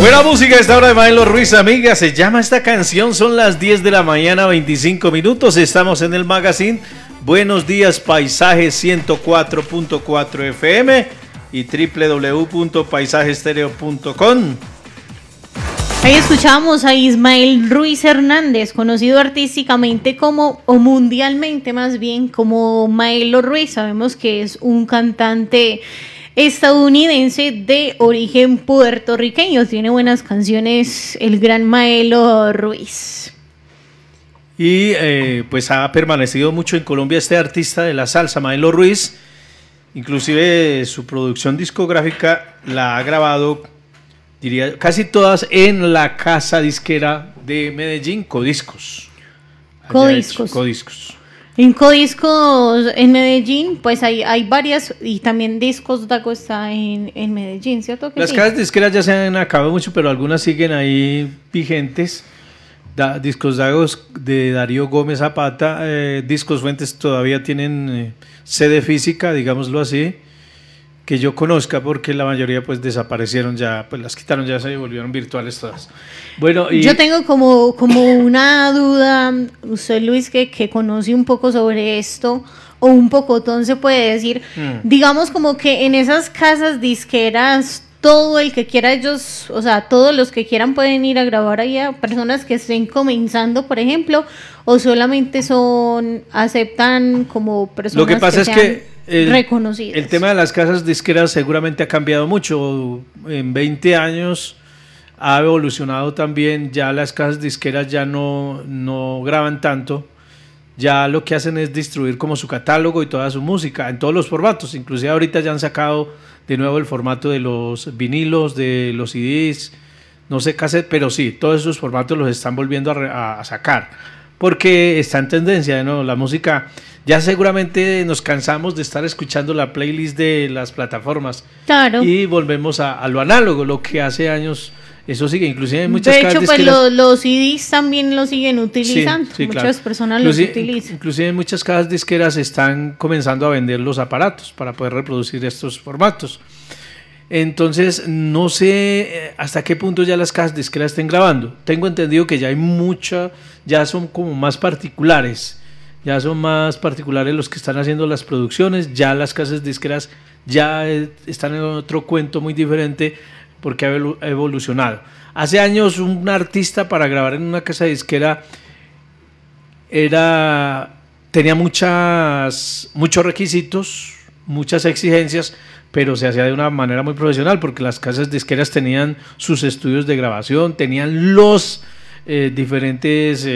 Buena música a esta hora de Maelo Ruiz, amiga. Se llama esta canción, son las 10 de la mañana, 25 minutos. Estamos en el magazine Buenos Días Paisaje 104.4 FM y www.paisajestereo.com. Ahí escuchamos a Ismael Ruiz Hernández, conocido artísticamente como, o mundialmente más bien, como Maelo Ruiz. Sabemos que es un cantante estadounidense de origen puertorriqueño. Tiene buenas canciones el gran Maelo Ruiz. Y pues ha permanecido mucho en Colombia este artista de la salsa, Maelo Ruiz. Inclusive su producción discográfica la ha grabado, diría, casi todas en la casa disquera de Medellín, Codiscos. Codiscos. En Codiscos en Medellín, pues hay varias, y también Discos Dago está en Medellín, ¿cierto que Las sí? casas disqueras ya se han acabado mucho, pero algunas siguen ahí vigentes. Discos Dago de Darío Gómez Zapata, Discos Fuentes todavía tienen sede física, digámoslo así, que yo conozca, porque la mayoría pues desaparecieron ya, pues las quitaron, ya se volvieron virtuales todas. Bueno, y yo tengo como una duda, usted Luis que conoce un poco sobre esto, o un pocotón se puede decir, digamos como que en esas casas disqueras todo el que quiera, ellos, o sea, todos los que quieran pueden ir a grabar ahí a personas que estén comenzando, por ejemplo, o solamente aceptan como personas lo que pasa es que reconocidas. El tema de las casas disqueras seguramente ha cambiado mucho. En 20 años ha evolucionado también. Ya las casas disqueras ya no graban tanto. Ya lo que hacen es distribuir como su catálogo y toda su música en todos los formatos. Inclusive ahorita ya han sacado de nuevo el formato de los vinilos, de los CDs, no sé cassette, pero sí, todos esos formatos los están volviendo a sacar. Porque está en tendencia, ¿no? La música, ya seguramente nos cansamos de estar escuchando la playlist de las plataformas. Claro. Y volvemos a lo análogo, lo que hace años, eso sigue, inclusive en muchas casas disqueras. De hecho, pues los CDs también lo siguen utilizando, sí, muchas claro. personas los utilizan. Inclusive en muchas casas disqueras están comenzando a vender los aparatos para poder reproducir estos formatos. Entonces, no sé hasta qué punto ya las casas disqueras estén grabando. Tengo entendido que ya hay ya son como más particulares. Ya son más particulares los que están haciendo las producciones. Ya las casas disqueras ya están en otro cuento muy diferente porque ha evolucionado. Hace años un artista para grabar en una casa disquera tenía muchos requisitos, muchas exigencias, pero se hacía de una manera muy profesional porque las casas disqueras tenían sus estudios de grabación, tenían los diferentes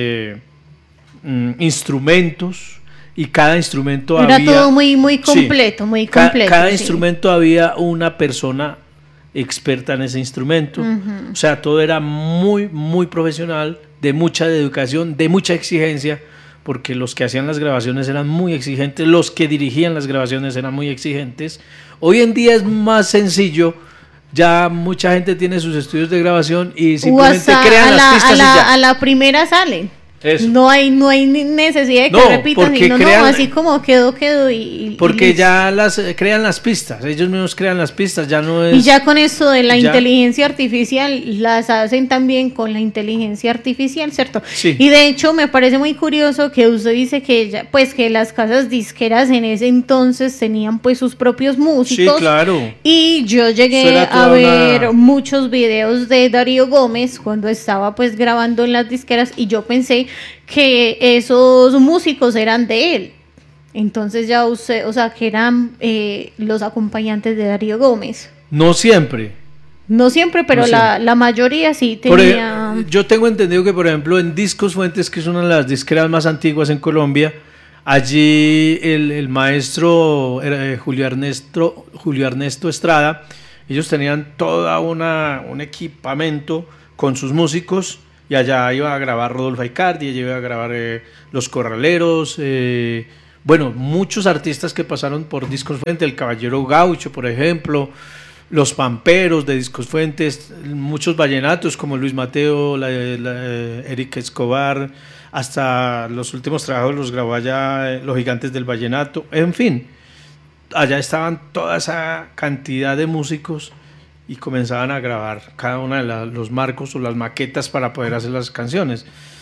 instrumentos, y cada instrumento era todo muy completo, sí, muy completo. Cada instrumento había una persona experta en ese instrumento. O sea, todo era muy profesional, de mucha educación, de mucha exigencia, porque los que hacían las grabaciones eran muy exigentes, los que dirigían las grabaciones eran muy exigentes. Hoy en día es más sencillo, ya mucha gente tiene sus estudios de grabación y simplemente crean las pistas y ya. A la primera salen. Eso. No hay necesidad de que repitan, sino así como quedó porque ya crean las pistas, ellos mismos crean las pistas, ya no es. Y ya con esto de la inteligencia artificial las hacen también con la inteligencia artificial, ¿cierto? Sí. Y de hecho me parece muy curioso que usted dice que que las casas disqueras en ese entonces tenían pues sus propios músicos. Sí, claro. Y yo llegué a ver muchos videos de Darío Gómez cuando estaba pues grabando en las disqueras, y yo pensé que esos músicos eran de él. Entonces ya usted, o sea, que eran los acompañantes de Darío Gómez. No siempre, pero la mayoría sí tenía. Yo tengo entendido que, por ejemplo, en Discos Fuentes, que es una de las disqueras más antiguas en Colombia, allí el maestro Julio Ernesto Estrada, ellos tenían todo un equipamiento con sus músicos. Y allá iba a grabar Rodolfo Aicardi, allá iba a grabar Los Corraleros, muchos artistas que pasaron por Discos Fuentes, el Caballero Gaucho, por ejemplo, los Pamperos de Discos Fuentes, muchos vallenatos como Luis Mateo, Eric Escobar, hasta los últimos trabajos los grabó allá Los Gigantes del Vallenato, en fin, allá estaban toda esa cantidad de músicos y comenzaban a grabar cada uno de los marcos o las maquetas para poder hacer las canciones.